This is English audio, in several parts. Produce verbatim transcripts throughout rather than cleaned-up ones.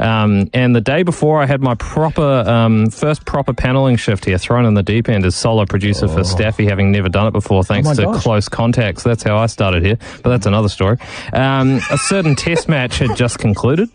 Um, and the day before, I had my proper um, first proper paneling shift here, thrown in the deep end as solo producer oh. for Staffy, having never done it before, thanks oh to gosh. Close Contacts. That's how I started here, but that's another story. Um, a certain test match had just concluded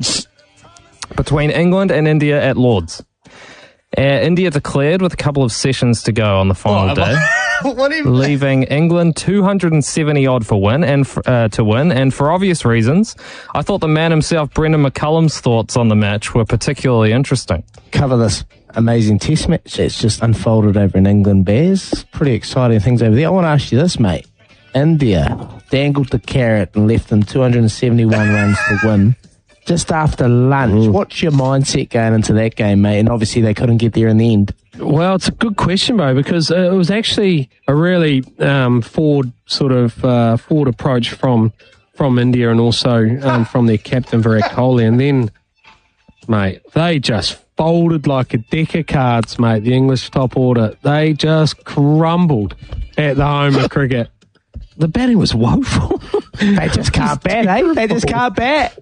between England and India at Lord's. Uh, India declared with a couple of sessions to go on the final oh, day, what you leaving England two hundred seventy odd for win and uh, to win. And for obvious reasons, I thought the man himself, Brendan McCullum's thoughts on the match were particularly interesting. Cover this amazing test match that's just unfolded over in England, Bears. Pretty exciting things over there. I want to ask you this, mate. India dangled the carrot and left them two hundred seventy-one runs to win. Just after lunch, mm. what's your mindset going into that game, mate? And obviously they couldn't get there in the end. Well, it's a good question, bro, because it was actually a really um, forward sort of uh, forward approach from from India and also um, from their captain Virat Kohli. And then, mate, they just folded like a deck of cards, mate. The English top order, they just crumbled at the home of cricket. The batting was woeful. They just can't bat, eh? They just can't bat.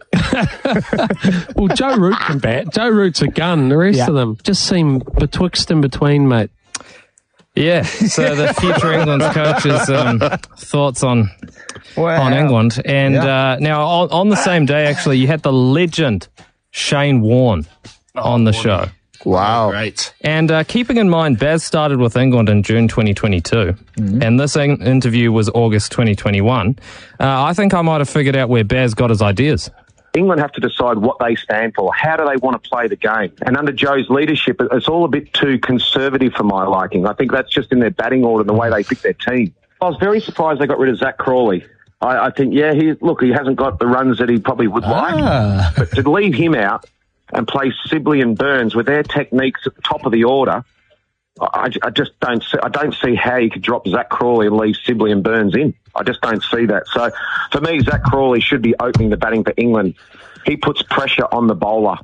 Well, Joe Root can bat. Joe Root's a gun. The rest yeah. of them just seem betwixt and between, mate. Yeah, so the future England's coach's um, thoughts on wow. on England. And yeah. uh, now, on, on the same day, actually, you had the legend Shane Warne oh, on the show. Wow. Great. And uh, keeping in mind, Baz started with England in June twenty twenty-two, mm-hmm. and this in- interview was August twenty twenty-one. Uh, I think I might have figured out where Baz got his ideas. England have to decide what they stand for. How do they want to play the game? And under Joe's leadership, it's all a bit too conservative for my liking. I think that's just in their batting order and the way they pick their team. I was very surprised they got rid of Zach Crawley. I, I think, yeah, he look, he hasn't got the runs that he probably would ah. like, but to leave him out and play Sibley and Burns with their techniques at the top of the order, I, I just don't see, I don't see how you could drop Zach Crawley and leave Sibley and Burns in. I just don't see that. So for me, Zach Crawley should be opening the batting for England. He puts pressure on the bowler.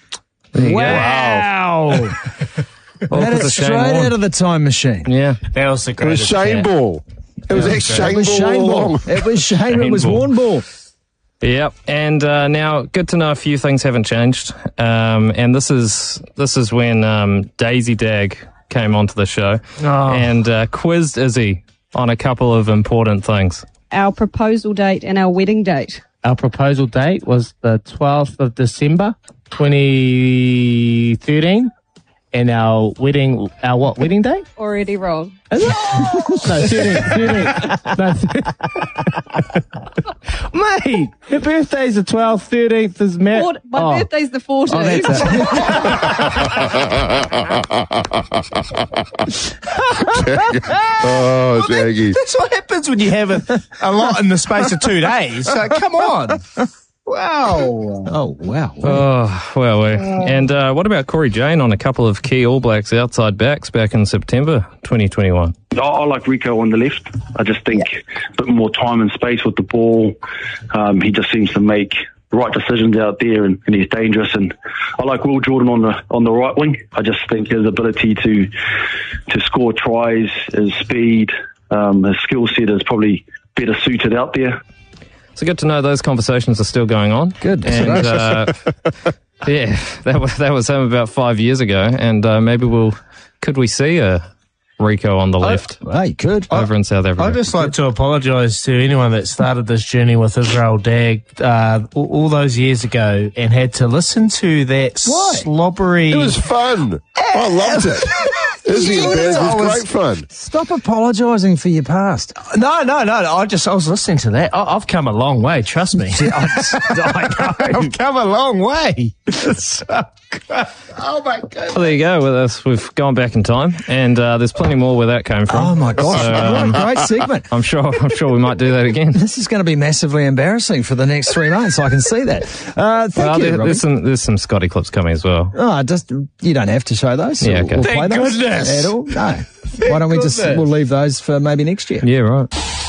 Wow. Well, that is straight out of the time machine. Yeah. That was the It was Shane Ball. It was ex-Shane Ball Shane all Ball. along. It was Shane, it was Warne Ball. Yep, and uh, now good to know a few things haven't changed. Um, and this is this is when um, Daisy Dag came onto the show oh. and uh, quizzed Izzy on a couple of important things. Our proposal date and our wedding date. Our proposal date was the twelfth of December, twenty thirteen. And our wedding, our what wedding date? Already wrong. Is it? No, thirteen, thirteen. No, mate, her birthday's the twelfth, thirteenth is Matt. Four, my oh. birthday's the fourteenth. Oh, that's Oh, Jaggy. That's what happens when you have a, a lot in the space of two days. So, come on. Wow. Oh, wow. Oh, well, we. And uh, what about Corey Jane on a couple of key All Blacks outside backs back in September twenty twenty-one? I, I like Rico on the left. I just think yeah. a bit more time and space with the ball. Um, he just seems to make the right decisions out there, and, and he's dangerous. And I like Will Jordan on the on the right wing. I just think his ability to to score tries, his speed, um, his skill set is probably better suited out there. So good to know those conversations are still going on. Good. And uh, yeah, that was that was him about five years ago, and uh, maybe we'll could we see a Rico on the left? Oh, you could over I, in South Africa. I'd just like to apologise to anyone that started this journey with Israel Dag uh, all, all those years ago and had to listen to that Why? slobbery. It was fun. I loved it. Izzy and Baz was great fun. Stop apologising for your past. No, no, no. I just I was listening to that. I, I've come a long way. Trust me. I, I know. I've come a long way. So, oh my God. Well, there you go with us. We've gone back in time, and uh, there's plenty more where that came from. Oh my gosh! So, um, um, what a great segment. I'm sure. I'm sure we might do that again. This is going to be massively embarrassing for the next three months. I can see that. Uh, thank well, you. There, there's some there's some Scotty clips coming as well. Oh, just you don't have to show those. So Yeah, okay. we'll Thank play those goodness. at all. No. Why don't we just we'll leave those for maybe next year? Yeah, right.